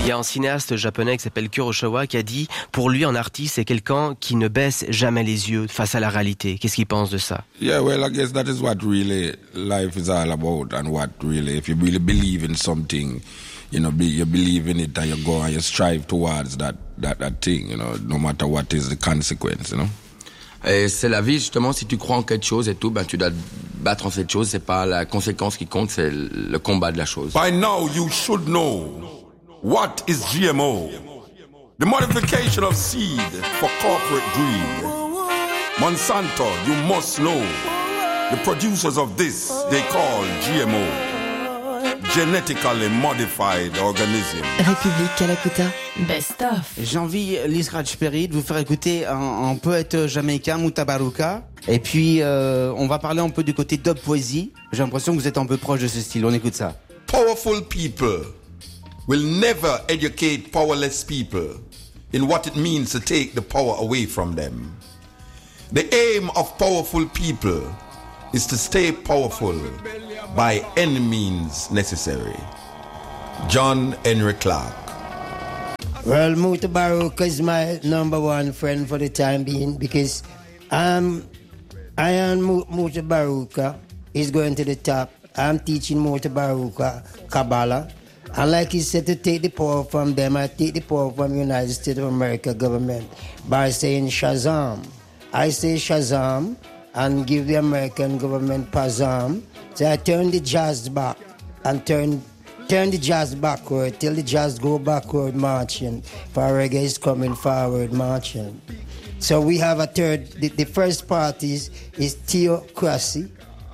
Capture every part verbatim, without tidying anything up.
y a un cinéaste japonais qui s'appelle Kurosawa qui a dit, pour lui, un artiste, c'est quelqu'un qui ne baisse jamais les yeux face à la réalité. Qu'est-ce qu'il pense de ça? Yeah, well, I guess that is what really life is all about, and what really, if you really believe in something, you know, be, you believe in it and you go and you strive towards that, that, that thing, you know, no matter what is the consequence, you know. Et c'est la vie, justement, si tu crois en quelque chose et tout, ben tu dois te battre en cette chose, c'est pas la conséquence qui compte, c'est le combat de la chose. By now you should know what is G M O. The modification of seed for corporate greed. Monsanto, you must know. The producers of this, they call G M O. Genetically modified organism. République Kalakuta. Best of. J'ai envie, Lee Scratch Perry, de vous faire écouter un, un poète jamaïcain, Mutabaruka. Et puis, euh, on va parler un peu du côté dub poésie. J'ai l'impression que vous êtes un peu proche de ce style. On écoute ça. Powerful people will never educate powerless people in what it means to take the power away from them. The aim of powerful people is to stay powerful by any means necessary. John Henry Clark. Well, Mutabaruka is my number one friend for the time being because I'm, I am Mutabaruka. He's going to the top. I'm teaching Mutabaruka Kabbalah. And like he said, to take the power from them, I take the power from the United States of America government by saying Shazam. I say Shazam and give the American government Pazam. So I turn the jazz back and turn turn the jazz backward till the jazz go backward marching. For reggae is coming forward marching. So we have a third, the, the first part is, is theocracy.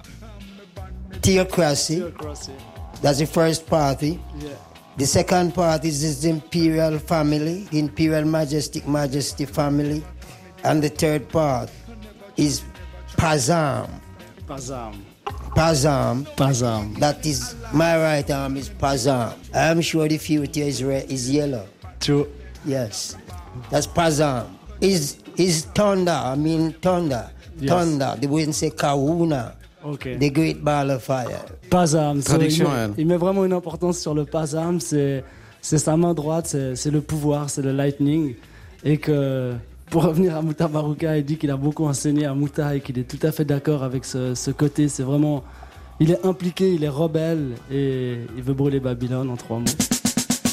Theocracy. Theocracy. That's the first party. Yeah. The second part is this imperial family, the imperial majestic majesty family. And the third part is Pazam. Pazam. Pazam. Pazam. That is, my right arm is Pazam. I'm sure the future is red, is yellow. True. Yes. That's Pazam. Is is thunder, I mean thunder. Yes. Thunder. They wouldn't say Kahuna. Okay. The great ball of fire. Pazam. Traduction, so, il, met, il met vraiment une importance sur le Pazam. C'est, c'est sa main droite, c'est, c'est le pouvoir, c'est le lightning. Et que... Pour revenir à Mutabaruka, il dit qu'il a beaucoup enseigné à Muta et qu'il est tout à fait d'accord avec ce, ce côté. C'est vraiment... Il est impliqué, il est rebelle et il veut brûler Babylone en trois mots.